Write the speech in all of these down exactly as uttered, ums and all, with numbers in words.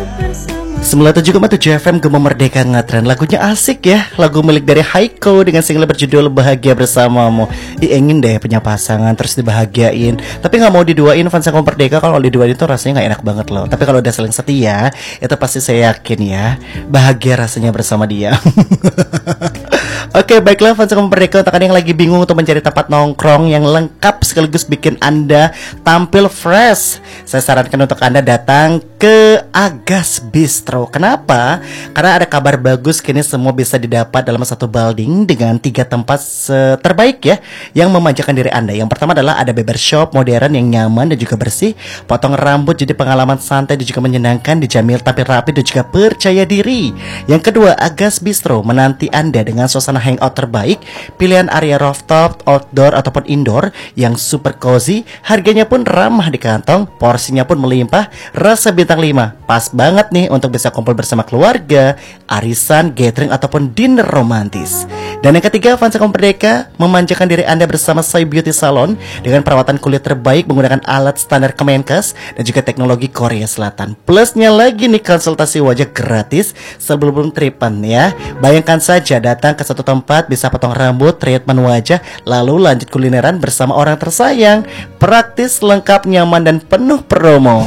sembilan puluh tujuh koma tujuh F M Gema Merdeka Ngetren. Lagunya asik ya. Lagu milik dari Haiko dengan single berjudul Bahagia Bersamamu. Ih, ingin deh punya pasangan terus dibahagiain, tapi gak mau diduain fans Gema Merdeka. Kalau diduain itu rasanya gak enak banget loh. Tapi kalau udah saling setia, itu pasti saya yakin ya, bahagia rasanya bersama dia. Oke, baiklah fans Gema Merdeka, untuk kalian yang lagi bingung untuk mencari tempat nongkrong yang lengkap sekaligus bikin Anda tampil fresh, saya sarankan untuk Anda datang ke Agas Bistro. Kenapa? Karena ada kabar bagus, kini semua bisa didapat dalam satu building dengan tiga tempat terbaik ya, yang memanjakan diri Anda. Yang pertama adalah ada barbershop modern yang nyaman dan juga bersih, potong rambut jadi pengalaman santai dan juga menyenangkan, dijamin tampil rapi dan juga percaya diri. Yang kedua, Agas Bistro menanti Anda dengan suasana hangout terbaik, pilihan area rooftop, outdoor ataupun indoor yang super cozy, harganya pun ramah di kantong, porsinya pun melimpah, rasa bintang lima. Pas banget nih untuk bisa kumpul bersama keluarga, arisan, gathering ataupun dinner romantis. Dan yang ketiga, fans Gema Merdeka, memanjakan diri Anda bersama Soy Beauty Salon dengan perawatan kulit terbaik menggunakan alat standar Kemenkes dan juga teknologi Korea Selatan. Plusnya lagi nih, konsultasi wajah gratis sebelum treatment ya. Bayangkan saja datang ke satu tempat, bisa potong rambut, treatment wajah, lalu lanjut kulineran bersama orang tersayang. Praktis, lengkap, nyaman, dan penuh promo.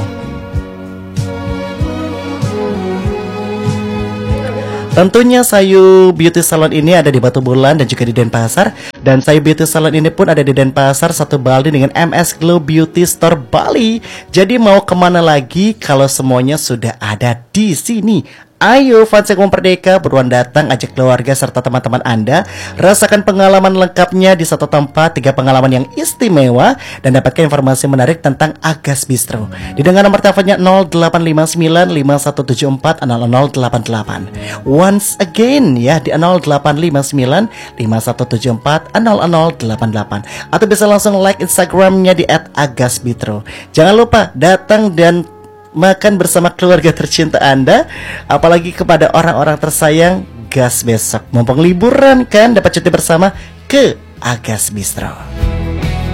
Tentunya Sayu Beauty Salon ini ada di Batu Bulan dan juga di Denpasar. Dan Sayu Beauty Salon ini pun ada di Denpasar, satu Bali dengan M S Glow Beauty Store Bali. Jadi mau kemana lagi kalau semuanya sudah ada di sini? Ayo fans Gema Merdeka, buruan datang, ajak keluarga serta teman-teman Anda, rasakan pengalaman lengkapnya di satu tempat, tiga pengalaman yang istimewa, dan dapatkan informasi menarik tentang Agas Bistro. Didengar nomor teleponnya nol delapan lima sembilan lima satu tujuh empat nol nol delapan delapan. Once again ya, di nol delapan lima sembilan lima satu tujuh empat nol nol delapan delapan. Atau bisa langsung like Instagramnya di et agas bistro. Jangan lupa datang dan makan bersama keluarga tercinta Anda, apalagi kepada orang-orang tersayang. Gas besok, mumpung liburan kan, dapat cuti bersama ke Agas Bistro.